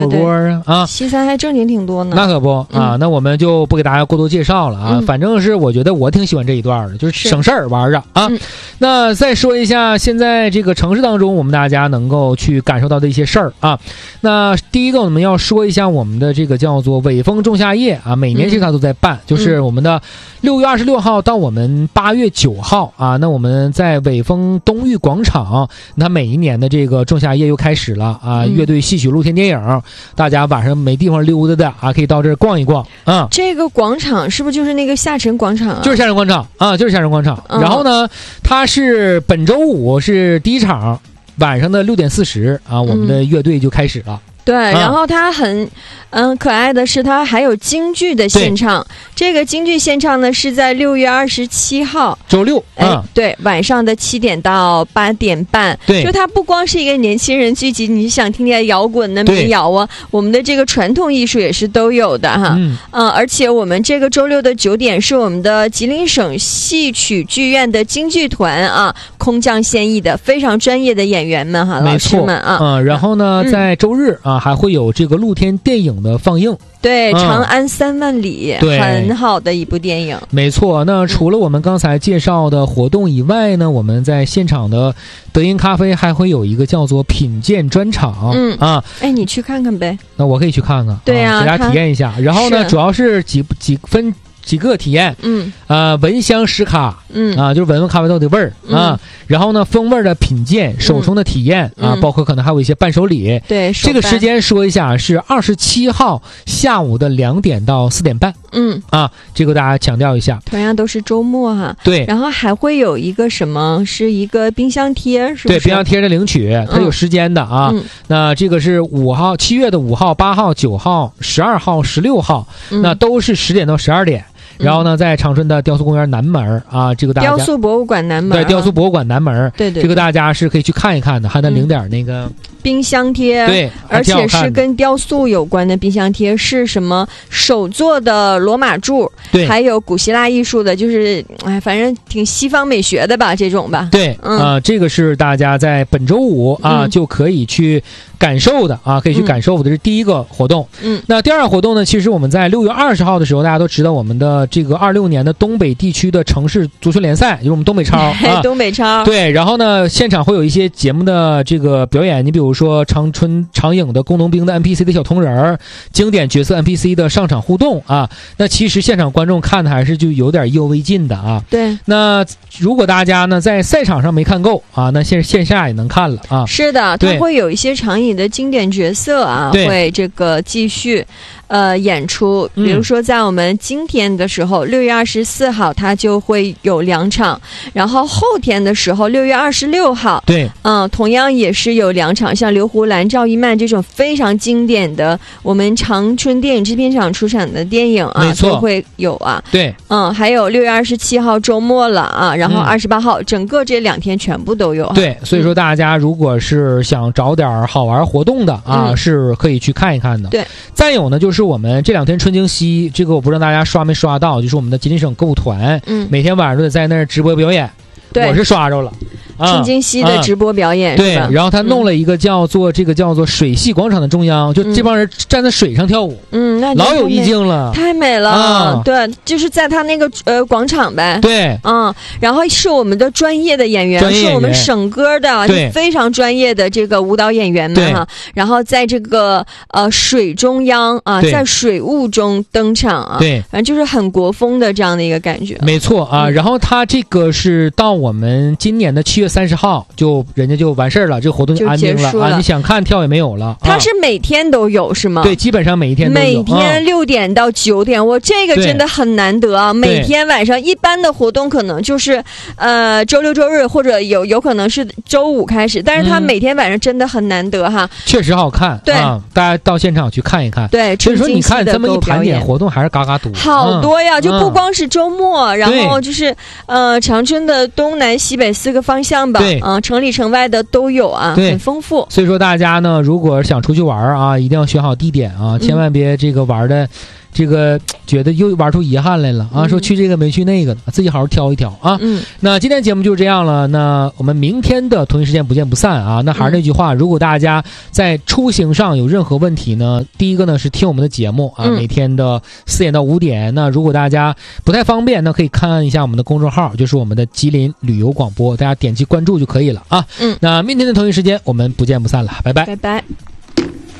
火锅啊， 西餐还正经挺多呢。 那可不啊，那我们就不给大家过多介绍了啊。反正是我觉得我挺喜欢这一段的，就是省事儿玩啊啊。那再说一下现在这个城市当中我们大家能够去感受到的一些事儿啊。那第一个我们要说一下我们的这个叫做尾风仲夏夜啊，每年这个都在办，就是我们的6月26号到我们8月9号啊。那我们在尾风东域广场，那每一年的这个仲夏夜又开始了啊。乐队戏曲露天电影，大家晚上没地方溜达的啊，可以到这儿逛一逛啊。 这个广场是不是就是那个下沉广场啊？ 就是下沉广场啊，就是下沉广场。然后呢，它是本周五是第一场，晚上的6点40啊，我们的乐队就开始了。 对，然后它很可爱的是它还有京剧的现场，这个京剧现场呢是在6月27号周六， 对，晚上的7点到8点半。 对， 就它不光是一个年轻人聚集，你想听见摇滚的民谣啊，我们的这个传统艺术也是都有的哈。而且我们这个周六的9点是我们的吉林省戏曲剧院的京剧团啊，空降献艺的非常专业的演员们哈，老师们啊。 然后呢，在周日啊还会有这个露天电影的放映。 对，长安3万里，很好的一部电影。 没错，那除了我们刚才介绍的活动以外呢，我们在现场的德音咖啡还会有一个叫做品鉴专场。 哎，你去看看呗。 那我可以去看看， 对呀， 给大家体验一下。然后呢，主要是几个体验，闻香识咖，就是闻闻咖啡豆的味儿啊。然后呢，风味的品鉴，手冲的体验啊，包括可能还有一些伴手礼。 对， 这个时间说一下是27号下午的2点到4点半。这个大家强调一下， 同样都是周末哈。 对， 然后还会有一个什么，是一个冰箱贴，是不是？ 对，冰箱贴的领取，它有时间的啊。那这个是7月的5号、8号、9号、12号、16号，那都是10点到12点。然后呢，在长春的雕塑公园南门啊，这个大家雕塑博物馆南门， 对，雕塑博物馆南门， 对， 这个大家是可以去看一看的，还能领点那个冰箱贴， 对， 而且是跟雕塑有关的冰箱贴，是什么手做的罗马柱， 对， 还有古希腊艺术的，就是反正挺西方美学的吧，这种吧。 对，这个是大家在本周五啊就可以去感受的啊，可以去感受的，这是第一个活动。那第二个活动呢，其实我们在6月20号的时候，大家都知道我们的这个26年的东北地区的城市足球联赛，就是我们东北超东北超。 对，然后呢，现场会有一些节目的这个表演，你比如说长春长影的工农兵的 NPC 的小铜人，经典角色 NPC 的上场互动啊，那其实现场观众看的还是就有点意犹未尽的啊。 对， 那如果大家呢在赛场上没看够啊，那线下也能看了啊。 是的，它会有一些长影的经典角色啊，会这个继续演出。比如说在我们今天的时候，6月24号它就会有2场，然后后天的时候6月26号， 对， 同样也是有2场，像刘胡兰、赵一曼这种非常经典的我们长春电影制片厂出产的电影啊，都会有啊。 对， 还有6月27号周末了啊，然后28号整个这2天全部都有。 对，所以说大家如果是想找点好玩活动的啊，是可以去看一看的。 对， 再有呢，就是我们这2天春京西，这个我不知道大家刷没刷到，就是我们的吉林省歌舞团，每天晚上都得在那儿直播表演。 对， 我是刷着了。 春京西的直播表演， 对，然后他弄了一个叫做水系广场的中央，就这帮人站在水上跳舞， 那老有意境了， 太美了。对，就是在他那个广场呗。 对， 然后是我们的专业的演员，是我们省歌的非常专业的这个舞蹈演员们哈。然后在这个水中央啊，在水雾中登场啊， 对， 反正就是很国风的这样的一个感觉。 没错啊，然后他这个是到我们今年的7月30号人家就完事儿了，这个活动就安静了啊！你想看跳也没有了。 它是每天都有是吗？ 对，基本上每一天都有。 每天6点到9点，我这个真的很难得啊！每天晚上一般的活动可能就是周六周日或者有可能是周五开始，但是它每天晚上真的很难得哈。 确实好看， 对， 大家到现场去看一看。 对， 所以说你看这么一盘点活动还是嘎嘎多， 好多呀！就不光是周末，然后就是长春的东南西北4个方向吧， 对， 城里城外的都有啊，很丰富。 所以说大家呢，如果想出去玩啊，一定要选好地点啊，千万别这个玩的这个觉得又玩出遗憾来了啊，说去这个没去那个，自己好好挑一挑啊。那今天节目就是这样了，那我们明天的同一时间不见不散啊。那还是那句话，如果大家在出行上有任何问题呢，第一个呢是听我们的节目啊，每天的4点到5点。那如果大家不太方便，那可以看一下我们的公众号，就是我们的吉林旅游广播，大家点击关注就可以了啊。那明天的同一时间我们不见不散了，拜拜， 拜拜。